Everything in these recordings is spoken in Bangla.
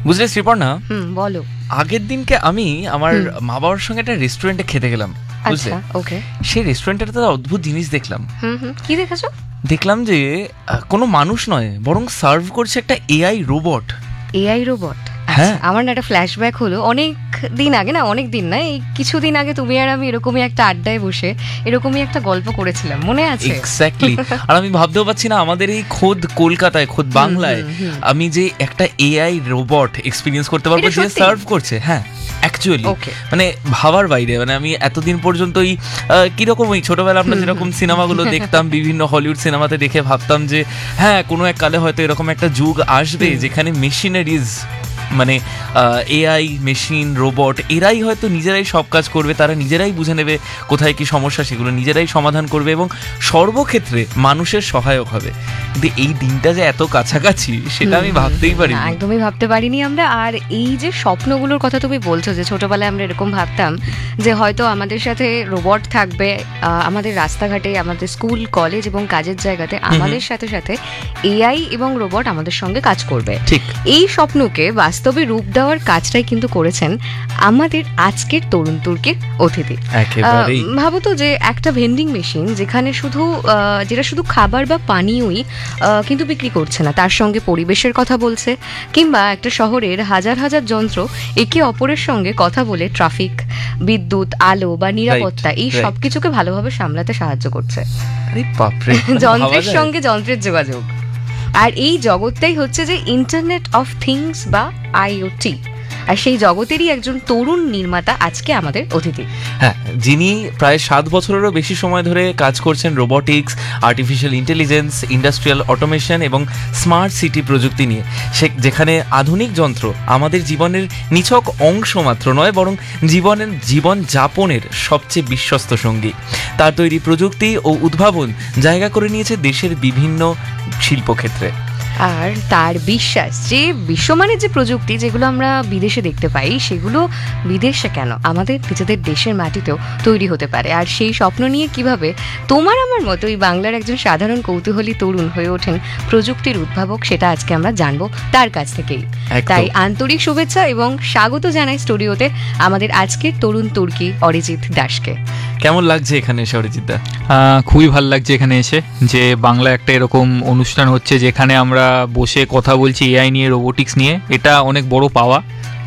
বুঝলে শ্রীপর্ণা, বলো। আগের দিনকে আমি আমার মা বাবার সঙ্গে একটা রেস্টুরেন্টে খেতে গেলাম, বুঝলে। ওকে। সেই রেস্টুরেন্টে একটা অদ্ভুত জিনিস দেখলাম। কি দেখেছো? দেখলাম যে কোনো মানুষ নয়, বরং সার্ভ করছে একটা এআই রোবট। AI robot? হ্যাঁ। আমার না একটা ফ্ল্যাশব্যাক হলো অনেক দিন আগে, না অনেক দিন না, এই কিছুদিন আগে তুমি আর আমি এরকমই একটা আড্ডায় বসে এরকমই একটা গল্প করেছিলাম, মনে আছে? এক্স্যাক্টলি। আর আমি ভাবতেও পারছি না আমাদের এই খোদ কলকাতায়, খোদ বাংলায় আমি যে একটা এআই রোবট এক্সপিরিয়েন্স করতে পারবো যে সার্ভ করছে। হ্যাঁ, অ্যাকচুয়ালি মানে ভাবার বাইরে। মানে আমি এতদিন পর্যন্ত ওই কিরকম ওই ছোটবেলা আমরা যেরকম সিনেমাগুলো দেখতাম, বিভিন্ন হলিউড সিনেমাতে দেখে ভাবতাম যে হ্যাঁ কোনো এক কালে হয়তো এরকম একটা যুগ আসবে যেখানে মেশিনারিজ, মানে এআই, মেশিন, রোবট, এরাই হয়তো নিজেরাই সব কাজ করবে, তারা নিজেরাই বুঝে নেবে কোথায় কি সমস্যা, সেগুলো নিজেরাই সমাধান করবে এবং সর্বক্ষেত্রে মানুষের সহায়ক হবে। কিন্তু এই দিনটা যে এত কাছাকাছি সেটা আমি ভাবতেই পারিনি, একদমই ভাবতে পারিনি আমরা। আর এই যে স্বপ্নগুলোর কথা তুমি বলছো, যে ছোটবেলায় আমরা এরকম ভাবতাম যে হয়তো আমাদের সাথে রোবট থাকবে আমাদের রাস্তাঘাটে, আমাদের স্কুল, কলেজ এবং কাজের জায়গাতে, আমাদের সাথে সাথে এআই এবং রোবট আমাদের সঙ্গে কাজ করবে। ঠিক এই স্বপ্নকে বাস্তবে রূপ দেওয়ার কাজটাই কিন্তু করেছেন আমাদের আজকের তরুণ তুর্কির অতিথি। ভাবো তো যে একটা ভেন্ডিং মেশিন যেখানে যেটা শুধু খাবার বা পানীয়ই কিন্তু বিক্রি করছে না, তার সঙ্গে পরিবেশের কথা বলছে, কিংবা একটা শহরের হাজার হাজার যন্ত্র একে অপরের সঙ্গে কথা বলে ট্রাফিক, বিদ্যুৎ, আলো বা নিরাপত্তা এই সবকিছুকে ভালোভাবে সামলাতে সাহায্য করছে। যন্ত্রের সঙ্গে যন্ত্রের যোগাযোগ। আর এই জগৎটাই হচ্ছে যে ইন্টারনেট অফ থিংস বা IoT। আর সেই জগতেরই একজন তরুণ নির্মাতা আজকে আমাদের অতিথি। হ্যাঁ, যিনি প্রায় 7 বছরেরও বেশি সময় ধরে কাজ করছেন robotics, artificial intelligence, industrial automation এবং স্মার্ট সিটি প্রযুক্তি নিয়ে। যেখানে আধুনিক যন্ত্র আমাদের জীবনের নিছক অংশ মাত্র নয়, বরং জীবন যাপনের সবচেয়ে বিশ্বস্ত সঙ্গী। তার তৈরি প্রযুক্তি ও উদ্ভাবন জায়গা করে নিয়েছে দেশের বিভিন্ন শিল্পক্ষেত্রে। আর তার বিশ্বাস যে বিশ্বমানের যে প্রযুক্তি যেগুলো আমরা বিদেশে দেখতে পাই, সেগুলো বিদেশে কেন, আমাদের নিজেদের দেশের মাটিতেও তৈরি হতে পারে। আর সেই স্বপ্ন নিয়ে কিভাবে তোমার আমার মতো এই বাংলার একজন সাধারণ কৌতূহলী তরুণ হয়ে ওঠেন প্রযুক্তির উদ্ভাবক, সেটা আজকে আমরা জানবো তার কাছ থেকেই। তাই আন্তরিক শুভেচ্ছা এবং স্বাগত জানাই স্টুডিওতে আমাদের আজকের তরুণ তুর্কি অরিজিৎ দাসকে। কেমন লাগছে এখানে এসে অরিজিৎ দা? খুবই ভালো লাগছে এখানে এসে, যে বাংলা একটা এরকম অনুষ্ঠান হচ্ছে যেখানে আমরা বসে কথা বলছি এআই নিয়ে, রোবোটিক্স নিয়ে। এটা অনেক বড় পাওয়া,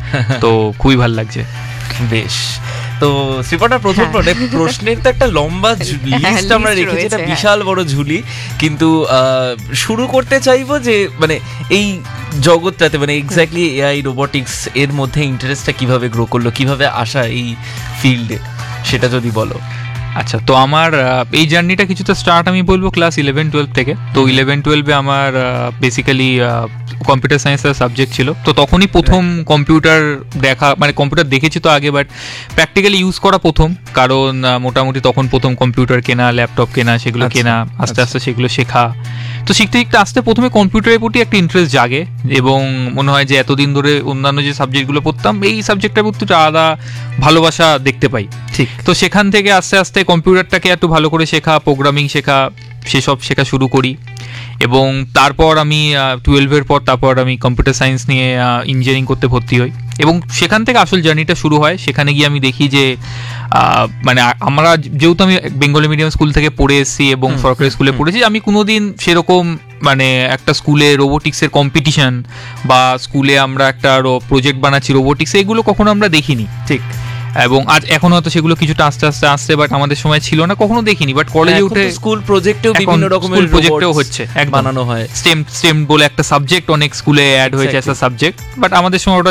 তো খুবই ভালো লাগছে। বেশ, তো শ্রীপর্ণা প্রথম প্রশ্নের তো একটা লম্বা লিস্ট আমরা রেখেছি, এটা বিশাল বড় ঝুলি। কিন্তু শুরু করতে চাইবো যে মানে এই জগৎটাতে, মানে এক্স্যাক্টলি এআই রোবোটিক্স এর মধ্যে ইন্টারেস্টটা কিভাবে গ্রো করলো, কিভাবে আসা এই ফিল্ডে, সেটা যদি বলো। আচ্ছা, তো আমার এই জার্নিটা কিছুটা স্টার্ট আমি বলবো ক্লাস 11-12 থেকে। তো 11-12-এ আমার বেসিক্যালি কম্পিউটার সায়েন্সের সাবজেক্ট ছিল। তো তখনই প্রথম কম্পিউটার দেখা, মানে কম্পিউটার দেখেছি তো আগে, বাট প্র্যাকটিক্যালি ইউজ করা প্রথম। কারণ মোটামুটি তখন প্রথম কম্পিউটার কেনা, ল্যাপটপ কেনা, সেগুলো কেনা, আস্তে আস্তে সেগুলো শেখা। তো শিখতে শিখতে আস্তে প্রথমে কম্পিউটারের প্রতি একটা ইন্টারেস্ট জাগে এবং মনে হয় যে এতদিন ধরে অন্যান্য যে সাবজেক্টগুলো পড়তাম, এই সাবজেক্টটার প্রতি একটা আলাদা ভালোবাসা দেখতে পাই। ঠিক। তো সেখান থেকে আস্তে আস্তে কম্পিউটারটাকে একটু ভালো করে শেখা, প্রোগ্রামিং শেখা, সেসব শেখা শুরু করি। এবং তারপর আমি 12-এর পর তারপর আমি কম্পিউটার সায়েন্স নিয়ে ইঞ্জিনিয়ারিং করতে ভর্তি হই। এবং সেখান থেকে আসল জার্নিটা শুরু হয়। সেখানে গিয়ে আমি দেখি যে মানে আমরা যেহেতু আমি বেঙ্গলি মিডিয়াম স্কুল থেকে পড়ে এসেছি এবং সরকারি স্কুলে পড়েছি, আমি কোনোদিন সেরকম মানে একটা স্কুলে রোবোটিক্সের কম্পিটিশন বা স্কুলে আমরা একটা প্রজেক্ট বানাচ্ছি রোবোটিক্স, এগুলো কখনো আমরা দেখিনি। ঠিক। এবং আজ এখন হয়তো সেগুলো কিছুটা আস্তে আস্তে আসছে, বাট আমাদের সময় ছিল না, কখনো দেখিনি। বাট কলেজে উঠে স্কুল প্রজেক্টেও বিভিন্ন রকমের প্রজেক্টেও হচ্ছে, বানানো হয়। স্টেম বলে একটা সাবজেক্ট অনেক স্কুলে অ্যাড হয়েছে অ্যাজ আ সাবজেক্ট, বাট আমাদের সময় ওটা